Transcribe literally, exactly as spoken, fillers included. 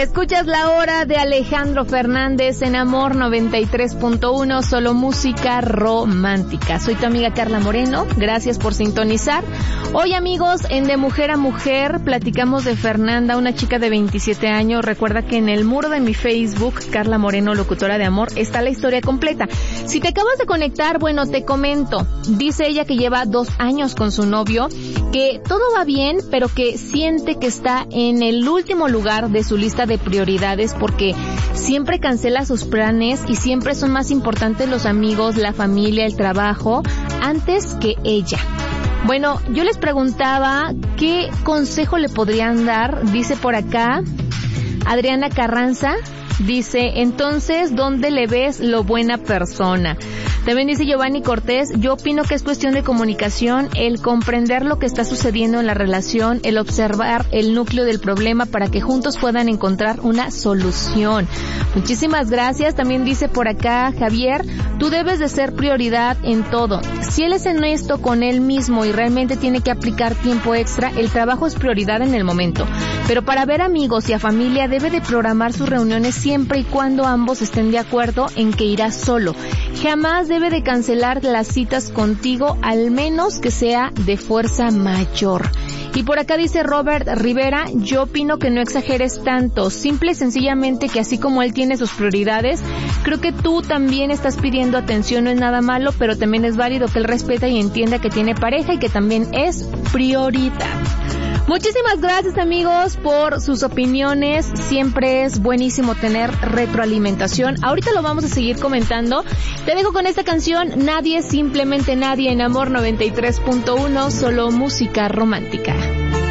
Escuchas La Hora de Alejandro Fernández en Amor noventa y tres punto uno, solo música romántica. Soy tu amiga Carla Moreno, gracias por sintonizar. Hoy, amigos, en De Mujer a Mujer platicamos de Fernanda, una chica de veintisiete años. Recuerda que en el muro de mi Facebook, Carla Moreno, locutora de amor, está la historia completa. Si te acabas de conectar, bueno, te comento. Dice ella que lleva dos años con su novio, que todo va bien, pero que siente que está en el último lugar de su lista de prioridades porque siempre cancela sus planes y siempre son más importantes los amigos, la familia, el trabajo, antes que ella. Bueno, yo les preguntaba qué consejo le podrían dar. Dice por acá Adriana Carranza, dice, entonces, ¿dónde le ves lo buena persona? También dice Giovanni Cortés, yo opino que es cuestión de comunicación, el comprender lo que está sucediendo en la relación, el observar el núcleo del problema para que juntos puedan encontrar una solución. Muchísimas gracias. También dice por acá Javier, tú debes de ser prioridad en todo. Si él es honesto con él mismo y realmente tiene que aplicar tiempo extra, el trabajo es prioridad en el momento. Pero para ver amigos y a familia debe de programar sus reuniones siempre y cuando ambos estén de acuerdo en que irá solo. Jamás debe de cancelar las citas contigo, al menos que sea de fuerza mayor. Y por acá dice Robert Rivera, yo opino que no exageres tanto, simple y sencillamente que así como él tiene sus prioridades, creo que tú también estás pidiendo atención, no es nada malo, pero también es válido que él respeta y entienda que tiene pareja y que también es prioridad. Muchísimas gracias, amigos, por sus opiniones. Siempre es buenísimo tener retroalimentación. Ahorita lo vamos a seguir comentando. Te dejo con esta canción, Nadie, simplemente nadie, en Amor noventa y tres punto uno, solo música romántica.